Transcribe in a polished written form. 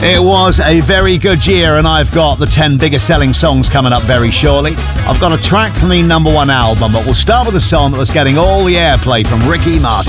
It was a very good year, and I've got the 10 biggest selling songs coming up very shortly. I've got a track from the #1 album, but we'll start with a song that was getting all the airplay from Ricky Martin.